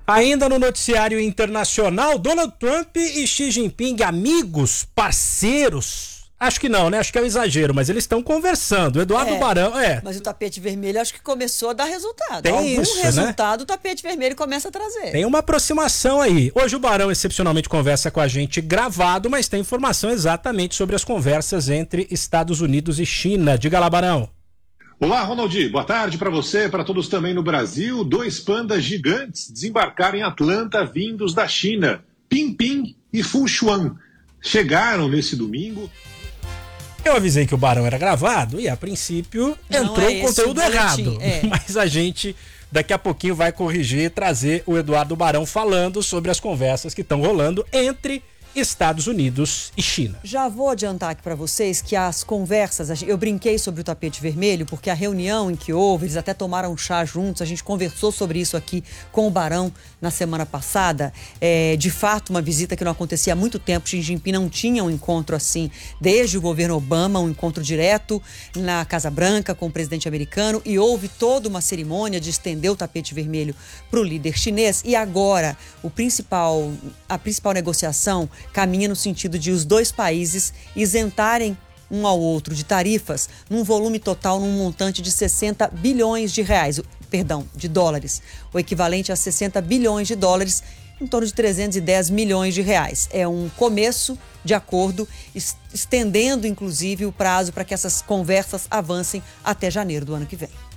Ainda no noticiário internacional, Donald Trump e Xi Jinping, amigos, parceiros. Acho que não, né? Acho que é um exagero, mas eles estão conversando. O Eduardo Barão, Mas o tapete vermelho acho que começou a dar resultado. Tem isso, resultado, né? O tapete vermelho começa a trazer. Tem uma aproximação aí. Hoje o Barão excepcionalmente conversa com a gente gravado, mas tem informação exatamente sobre as conversas entre Estados Unidos e China. Diga lá, Barão. Olá, Ronaldi. Boa tarde para você, para todos também no Brasil. 2 pandas gigantes desembarcaram em Atlanta vindos da China. Ping e Fushuan. Chegaram nesse domingo. Eu avisei que o Barão era gravado e, a princípio, entrou um conteúdo errado. Mas a gente, daqui a pouquinho, vai corrigir e trazer o Eduardo Barão falando sobre as conversas que estão rolando entre Estados Unidos e China. Já vou adiantar aqui para vocês que as conversas, eu brinquei sobre o tapete vermelho, porque a reunião em que houve, eles até tomaram chá juntos, a gente conversou sobre isso aqui com o Barão na semana passada. De fato, uma visita que não acontecia há muito tempo. Xi Jinping não tinha um encontro assim desde o governo Obama, um encontro direto na Casa Branca com o presidente americano, e houve toda uma cerimônia de estender o tapete vermelho para o líder chinês. E agora, a principal negociação caminha no sentido de os dois países isentarem um ao outro de tarifas num volume total, num montante de 60 bilhões de reais, de dólares, o equivalente a 60 bilhões de dólares, em torno de 310 milhões de reais. É um começo de acordo, estendendo inclusive o prazo para que essas conversas avancem até janeiro do ano que vem.